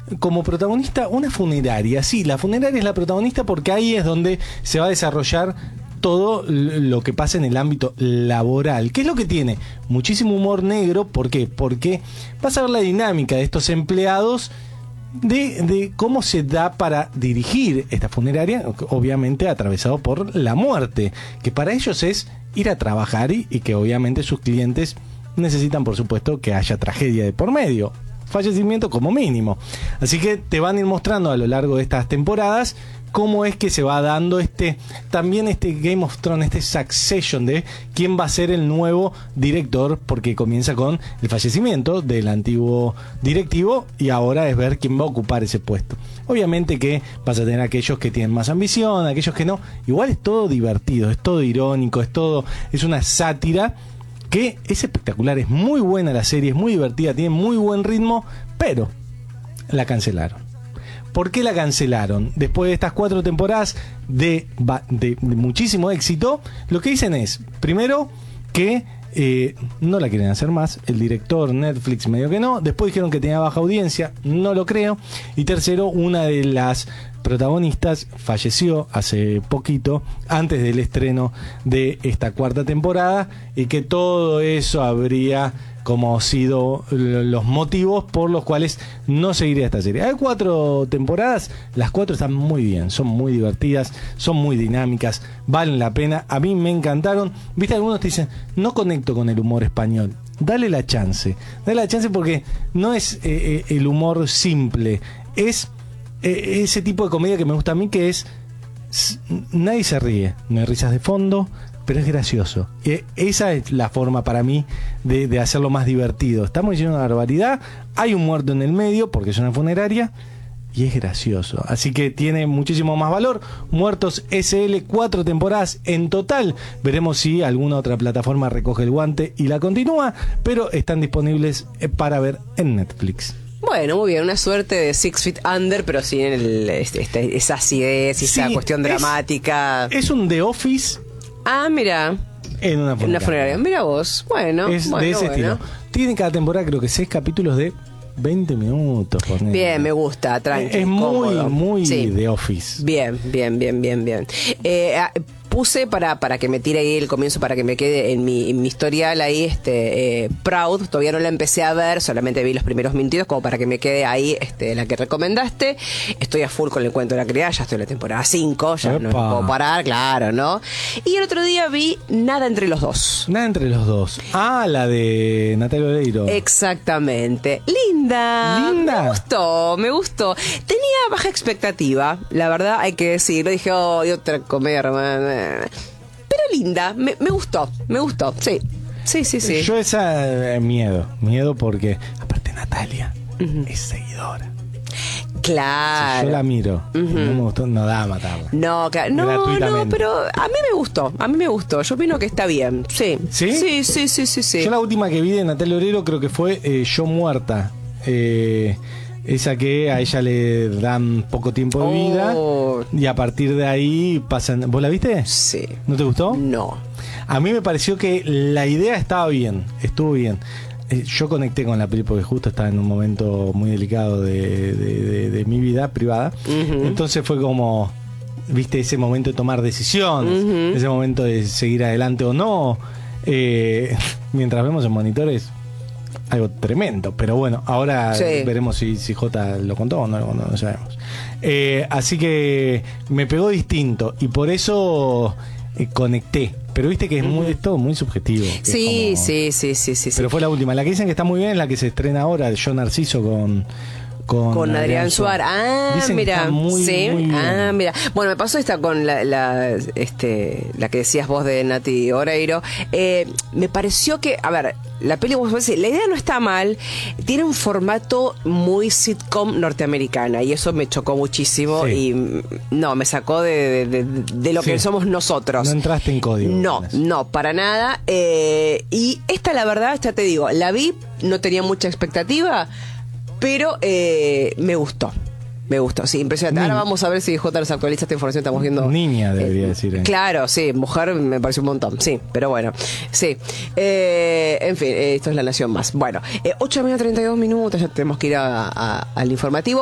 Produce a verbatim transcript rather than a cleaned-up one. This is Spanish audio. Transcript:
como protagonista una funeraria. Sí, la funeraria es la protagonista porque ahí es donde se va a desarrollar todo lo que pasa en el ámbito laboral. ¿Qué es lo que tiene? Muchísimo humor negro. ¿Por qué? Porque vas a ver la dinámica de estos empleados, de, de cómo se da para dirigir esta funeraria, obviamente atravesado por la muerte, que para ellos es ir a trabajar y, y que obviamente sus clientes necesitan, por supuesto, que haya tragedia de por medio, fallecimiento como mínimo. Así que te van a ir mostrando a lo largo de estas temporadas cómo es que se va dando este también este Game of Thrones, este Succession de quién va a ser el nuevo director, porque comienza con el fallecimiento del antiguo directivo y ahora es ver quién va a ocupar ese puesto. Obviamente que vas a tener aquellos que tienen más ambición, aquellos que no. Igual es todo divertido, es todo irónico, es todo, es una sátira que es espectacular, es muy buena la serie, es muy divertida, tiene muy buen ritmo, pero la cancelaron. ¿Por qué la cancelaron? Después de estas cuatro temporadas de, de, de muchísimo éxito, lo que dicen es, primero, que eh, no la quieren hacer más. El director, Netflix, medio que no. Después dijeron que tenía baja audiencia, no lo creo. Y tercero, una de las protagonistas falleció hace poquito, antes del estreno de esta cuarta temporada, y que todo eso habría como sido los motivos por los cuales no seguiría esta serie. Hay cuatro temporadas, las cuatro están muy bien, son muy divertidas, son muy dinámicas, valen la pena, a mí me encantaron. Viste, algunos te dicen, no conecto con el humor español. Dale la chance, dale la chance porque no es eh, el humor simple, es eh, ese tipo de comedia que me gusta a mí, que es, nadie se ríe, no hay risas de fondo, pero es gracioso. Eh, esa es la forma para mí de, de hacerlo más divertido. Estamos diciendo una barbaridad, hay un muerto en el medio porque es una funeraria y es gracioso, así que tiene muchísimo más valor. Muertos S L, cuatro temporadas en total. Veremos si alguna otra plataforma recoge el guante y la continúa, pero están disponibles para ver en Netflix. Bueno, muy bien, una suerte de Six Feet Under, pero sin el, este, este, esa acidez y sí, esa cuestión dramática. Es, es un The Office. Ah, mira. En una funeraria. En una funeraria. Mira vos. Bueno. Es bueno, de ese bueno. estilo. Tiene cada temporada creo que seis capítulos de veinte minutos. Por bien, me gusta, tranqui. Es muy, cómodo. muy sí. The Office. Bien, bien, bien, bien, bien. Eh, puse para, para que me tire ahí el comienzo, para que me quede en mi, en mi historial ahí, este, eh, Proud, todavía no la empecé a ver, solamente vi los primeros minutitos, como para que me quede ahí este, la que recomendaste. Estoy a full con el cuento de la criada, ya estoy en la temporada cinco, ya Epa. no me puedo parar, claro, ¿no? Y el otro día vi Nada entre los dos. Nada entre los dos. Ah, la de Natalia Oreiro. Exactamente. Linda. Linda. Me gustó, me gustó. Tenía baja expectativa, la verdad hay que decirlo. Dije, oh, otra comedia romana. Pero linda, me, me gustó, me gustó, sí. Sí, sí, sí. Yo esa, eh, miedo, miedo porque, aparte Natalia, uh-huh. es seguidora. Claro. Si yo la miro, uh-huh. no me gustó, no da a matarla. No, claro. No, no, pero a mí me gustó, a mí me gustó. Yo opino que está bien, sí. ¿Sí? Sí, sí, sí, sí, sí. Yo la última que vi de Natalia Oreiro creo que fue eh, Yo Muerta. Eh... Esa que a ella le dan poco tiempo de vida oh. y a partir de ahí pasan... ¿Vos la viste? Sí. ¿No te gustó? No. A mí me pareció que la idea estaba bien, estuvo bien. Eh, yo conecté con la película porque justo estaba en un momento muy delicado de, de, de, de mi vida privada. Uh-huh. Entonces fue como, viste, ese momento de tomar decisiones, uh-huh. ese momento de seguir adelante o no. Eh, mientras vemos en monitores... algo tremendo, pero bueno, ahora sí. veremos si, si J lo contó o no lo contó, no sabemos. Eh, así que me pegó distinto y por eso eh, conecté. Pero viste que es muy, es todo muy subjetivo. Sí, como... sí, sí, sí, sí. Pero fue la última. La que dicen que está muy bien es la que se estrena ahora, Yo Narciso con... Con, con Adrián, Adrián Suárez. Ah, Dicen mira. Muy, sí. Muy ah, mira. Bueno, me pasó esta con la, la, este, la que decías vos de Nati Oreiro. Eh, me pareció que, a ver, la peli, vos decís, la idea no está mal. Tiene un formato muy sitcom norteamericana y eso me chocó muchísimo. Sí. Y no, me sacó de, de, de, de lo sí. que somos nosotros. No entraste en código. No, no, para nada. Eh, y esta, la verdad, ya te digo, la vi, no tenía mucha expectativa. Pero eh, me gustó. Me gustó, sí, impresionante. Niña. Ahora vamos a ver si J nos actualiza esta información. Estamos viendo. Niña, debería eh, decir. Eh. Claro, sí, mujer me pareció un montón. Sí, pero bueno. Sí. Eh, en fin, eh, esto es La Nación Más. Bueno, eh, ocho menos treinta y dos minutos. Ya tenemos que ir a, a, al informativo.